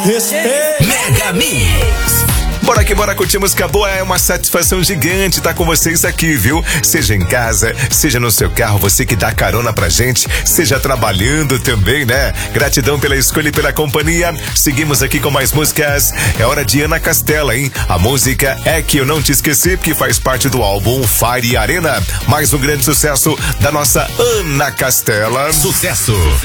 Respeito. Mega Mix. Bora que bora curtir música boa, é uma satisfação gigante estar com vocês aqui, viu? Seja em casa, seja no seu carro, você que dá carona pra gente, seja trabalhando também, né? Gratidão pela escolha e pela companhia. Seguimos aqui com mais músicas. É hora de Ana Castela, hein? A música É Que Eu Não Te Esqueci, que faz parte do álbum Fire Arena. Mais um grande sucesso da nossa Ana Castela. Sucesso.